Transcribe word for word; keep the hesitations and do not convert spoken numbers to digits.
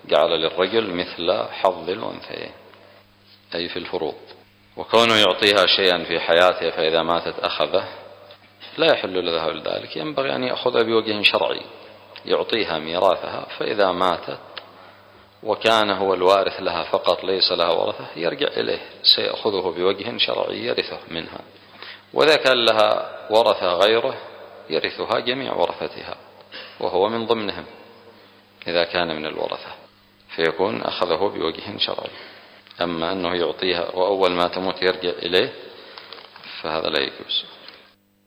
جعل للرجل مثل حظ الأنثيين أي في الفروض. وكونه يعطيها شيئا في حياته فإذا ماتت أخذه لا يحل له ذلك، ينبغي أن يأخذ بوجه شرعي، يعطيها ميراثها، فإذا ماتت وكان هو الوارث لها فقط ليس لها ورثة يرجع إليه، سيأخذه بوجه شرعي يرثه منها. وإذا كان لها ورثة غيره يرثها جميع ورثتها وهو من ضمنهم إذا كان من الورثة، فيكون أخذه بوجه شرعي. أما أنه يعطيها وأول ما تموت يرجع إليه فهذا لا يجوز.